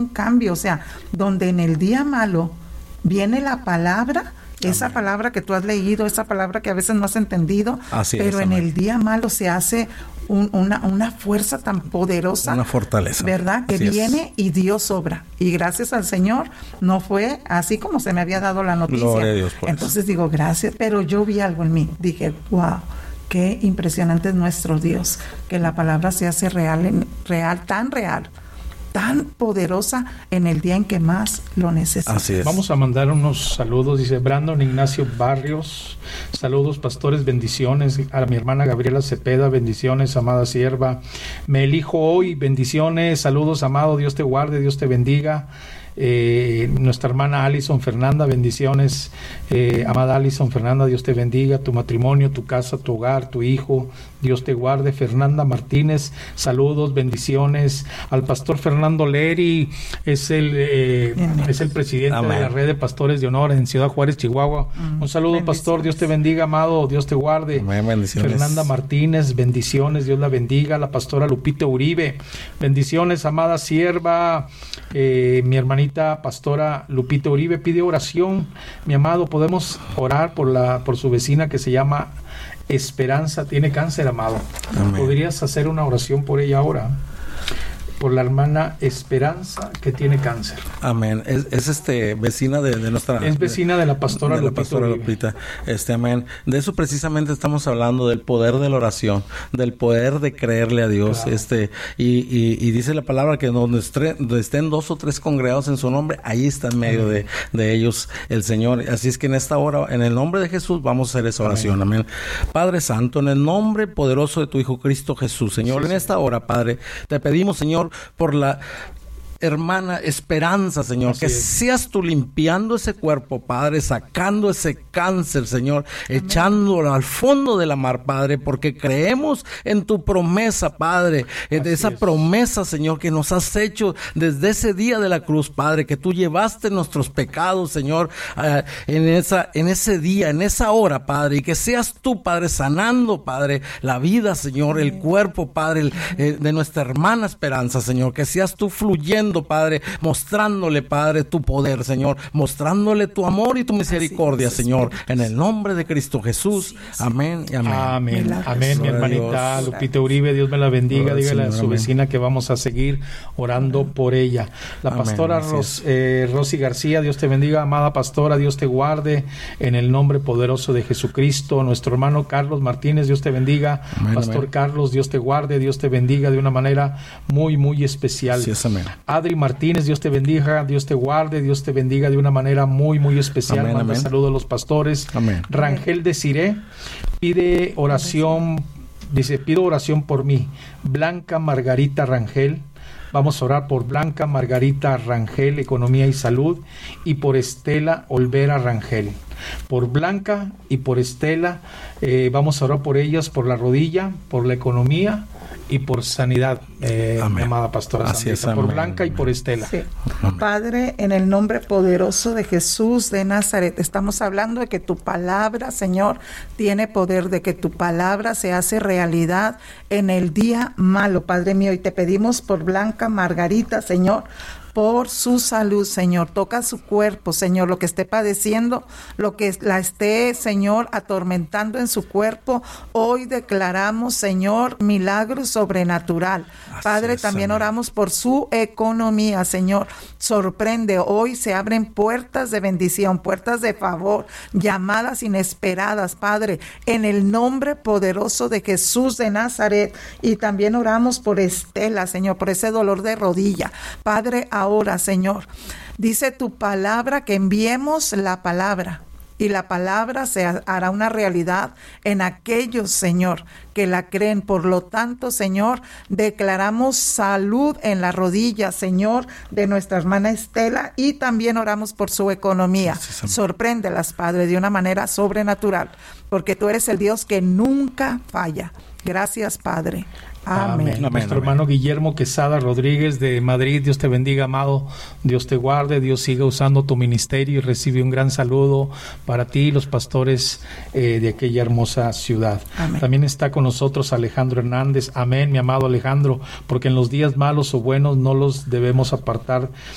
cambio, o sea, donde en el día malo viene la palabra, esa palabra que tú has leído, esa palabra que a veces no has entendido, pero en el día malo se hace una fuerza tan poderosa, una fortaleza, ¿verdad? Que viene y Dios obra. Y gracias al Señor no fue así como se me había dado la noticia. Gloria a Dios por Entonces eso. digo, gracias, pero yo vi algo en mí. Dije, wow, qué impresionante es nuestro Dios, que la palabra se hace real, tan poderosa en el día en que más lo necesita. Así es. Vamos a mandar unos saludos, dice Brandon Ignacio Barrios, saludos pastores, bendiciones, a mi hermana Gabriela Cepeda, bendiciones, amada sierva, me elijo hoy, bendiciones, saludos, amado, Dios te guarde, Dios te bendiga. Nuestra hermana Alison Fernanda, bendiciones, amada Alison Fernanda, Dios te bendiga, tu matrimonio, tu casa, tu hogar, tu hijo, Dios te guarde. Fernanda Martínez, saludos, bendiciones. Al pastor Fernando Leri, es el presidente Amén. de la red de pastores de honor en Ciudad Juárez, Chihuahua. Un saludo, pastor, Dios te bendiga, amado, Dios te guarde. Amén, bendiciones. Fernanda Martínez, bendiciones, Dios la bendiga. La pastora Lupita Uribe, bendiciones, amada sierva. Mi hermanita pastora Lupita Uribe pide oración. Mi amado, podemos orar por su vecina que se llama Esperanza, tiene cáncer, amado. Amén. ¿Podrías hacer una oración por ella ahora? Por la hermana Esperanza que tiene cáncer. Amén. Es vecina de nuestra... Es vecina de la pastora de la Lupita pastora Uribe. Lupita. Amén. De eso precisamente estamos hablando, del poder de la oración, del poder de creerle a Dios. Claro. Y dice la palabra que donde estén 2 o 3 congregados en su nombre, ahí está en medio de ellos el Señor. Así es que en esta hora, en el nombre de Jesús, vamos a hacer esa oración. Amén. Padre Santo, en el nombre poderoso de tu Hijo Cristo Jesús, Señor, en esta hora, Padre, te pedimos, Señor, por la hermana Esperanza, Señor, que seas tú limpiando ese cuerpo, Padre, sacando ese cáncer, Señor, echándolo al fondo de la mar, Padre, porque creemos en tu promesa, Padre, de esa promesa, Señor, que nos has hecho desde ese día de la cruz, Padre, que tú llevaste nuestros pecados, Señor, en ese día, en esa hora, Padre, y que seas tú, Padre, sanando, Padre, la vida, Señor, el cuerpo, Padre, de nuestra hermana Esperanza, Señor, que seas tú fluyendo, Padre, mostrándole, Padre, tu poder, Señor, mostrándole tu amor y tu misericordia, Señor, en el nombre de Cristo Jesús. Amén y amén. Amén, amén. Mi hermanita Lupita Uribe, Dios me la bendiga. Dígale a su vecina que vamos a seguir orando por ella. La pastora Rosy García, Dios te bendiga, amada pastora, Dios te guarde, en el nombre poderoso de Jesucristo. Nuestro hermano Carlos Martínez, Dios te bendiga. Amén, Pastor amén. Carlos, Dios te guarde, Dios te bendiga de una manera muy, muy especial. Sí, es amén. Adri Martínez, Dios te bendiga, Dios te guarde, Dios te bendiga de una manera muy, muy especial. Amén, Manda amén. saludos a los pastores. Amén. Rangel Desiré pide oración, dice, pido oración por mí. Blanca Margarita Rangel. Vamos a orar por Blanca Margarita Rangel, Economía y Salud, y por Estela Olvera Rangel. Por Blanca y por Estela, vamos a orar por ellas, por la rodilla, por la economía y por sanidad, Amén. amada pastora Así Sandrita, es, por amén. Blanca y por Estela. Sí. Amén. Padre, en el nombre poderoso de Jesús de Nazaret, estamos hablando de que tu palabra, Señor, tiene poder, de que tu palabra se hace realidad en el día malo, Padre mío, y te pedimos por Blanca Margarita, Señor, por su salud, Señor. Toca su cuerpo, Señor, lo que esté padeciendo, lo que la esté, Señor, atormentando en su cuerpo. Hoy declaramos, Señor, milagro sobrenatural. Padre, también oramos por su economía, Señor. Sorprende, hoy se abren puertas de bendición, puertas de favor, llamadas inesperadas, Padre, en el nombre poderoso de Jesús de Nazaret. Y también oramos por Estela, Señor, por ese dolor de rodilla. Padre, ahora, Señor, dice tu palabra que enviemos la palabra, y la palabra se hará una realidad en aquellos, Señor, que la creen. Por lo tanto, Señor, declaramos salud en la rodilla, Señor, de nuestra hermana Estela, y también oramos por su economía. Sorpréndelas, Padre, de una manera sobrenatural, porque tú eres el Dios que nunca falla. Gracias, Padre. Amén. Amén. Nuestro hermano Guillermo Quesada Rodríguez de Madrid, Dios te bendiga, amado, Dios te guarde, Dios siga usando tu ministerio y recibe un gran saludo para ti y los pastores de aquella hermosa ciudad. Amén. También está con nosotros Alejandro Hernández. Amén, mi amado Alejandro, porque en los días malos o buenos no los debemos apartar